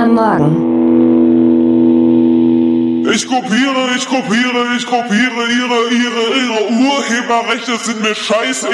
am Morgen. Ich kopiere ihre Urheberrechte sind mir scheißegal.